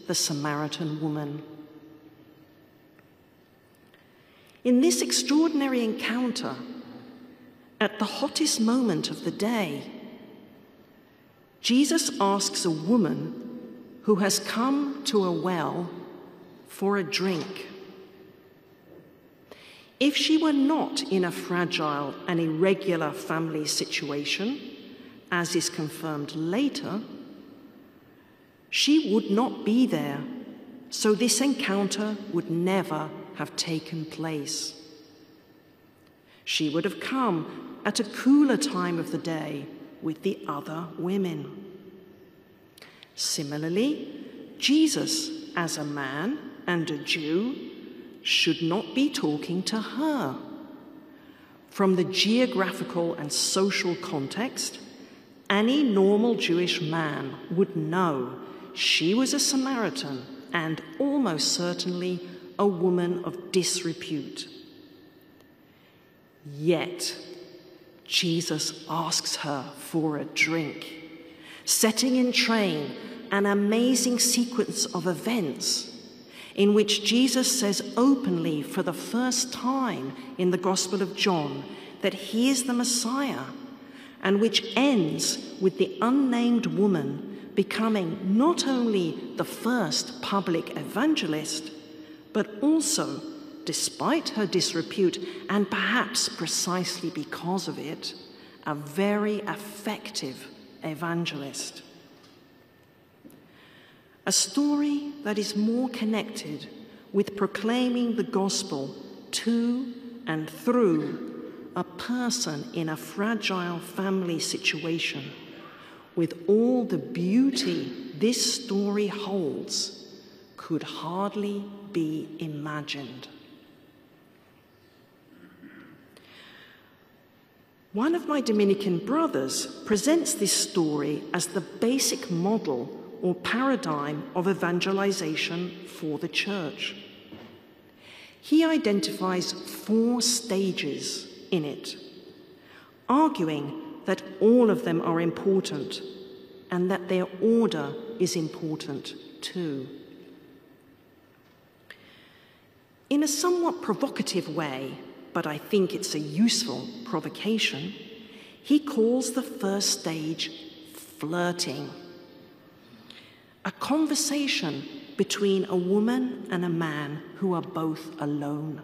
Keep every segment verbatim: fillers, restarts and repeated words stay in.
the Samaritan woman. In this extraordinary encounter, at the hottest moment of the day, Jesus asks a woman who has come to a well for a drink. If she were not in a fragile and irregular family situation, as is confirmed later, she would not be there, so this encounter would never have taken place. She would have come at a cooler time of the day with the other women. Similarly, Jesus, as a man and a Jew, should not be talking to her. From the geographical and social context, any normal Jewish man would know she was a Samaritan and almost certainly a woman of disrepute. Yet, Jesus asks her for a drink, setting in train an amazing sequence of events in which Jesus says openly for the first time in the Gospel of John that he is the Messiah, and which ends with the unnamed woman becoming not only the first public evangelist, but also, despite her disrepute, and perhaps precisely because of it, a very effective evangelist. A story that is more connected with proclaiming the gospel to and through a person in a fragile family situation, with all the beauty this story holds, could hardly be imagined. One of my Dominican brothers presents this story as the basic model or paradigm of evangelization for the church. He identifies four stages in it, arguing that all of them are important and that their order is important too. In a somewhat provocative way, but I think it's a useful provocation, he calls the first stage flirting. A conversation between a woman and a man who are both alone.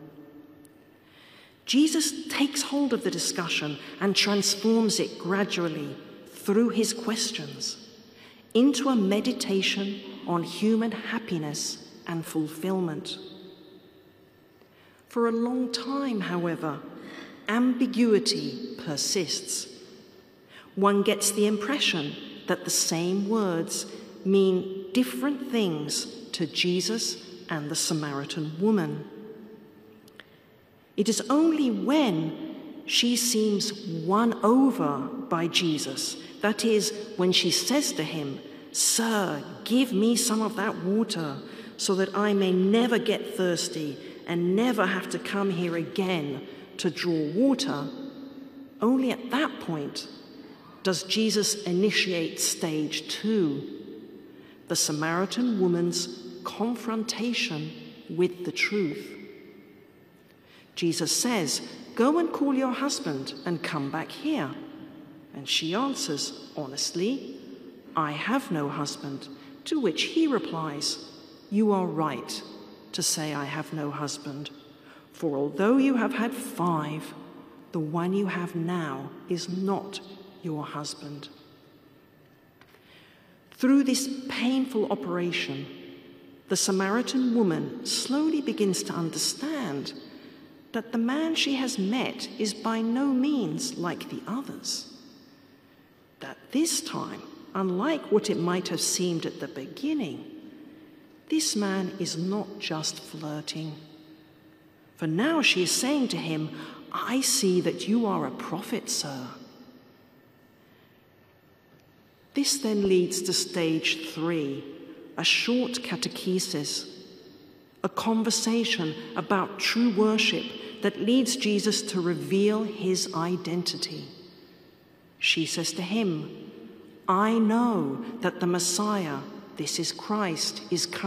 Jesus takes hold of the discussion and transforms it gradually through his questions into a meditation on human happiness and fulfillment. For a long time, however, ambiguity persists. One gets the impression that the same words mean different things to Jesus and the Samaritan woman. It is only when she seems won over by Jesus, that is, when she says to him, "Sir, give me some of that water so that I may never get thirsty and never have to come here again to draw water," only at that point does Jesus initiate stage two, the Samaritan woman's confrontation with the truth. Jesus says, "Go and call your husband and come back here." And she answers honestly, "I have no husband," to which he replies, "You are right to say I have no husband, for although you have had five, the one you have now is not your husband." Through this painful operation, the Samaritan woman slowly begins to understand that the man she has met is by no means like the others. That this time, unlike what it might have seemed at the beginning, this man is not just flirting. For now she is saying to him, "I see that you are a prophet, sir." This then leads to stage three, a short catechesis, a conversation about true worship that leads Jesus to reveal his identity. She says to him, "I know that the Messiah, this is Christ, is coming."